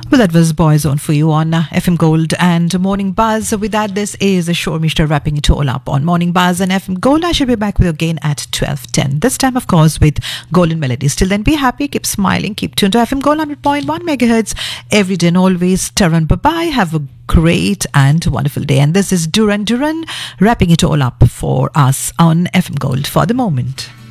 Well, that was Boyzone for you on FM Gold and Morning Buzz. With that, this is Shore Mishra wrapping it all up on Morning Buzz and FM Gold. I shall be back with you again at 12:10. This time, of course, with Golden Melodies. Till then, be happy, keep smiling, keep tuned to FM Gold 100.1 megahertz every day and always. Taran, bye-bye. Have a great and wonderful day. And this is Duran Duran wrapping it all up for us on FM Gold for the moment.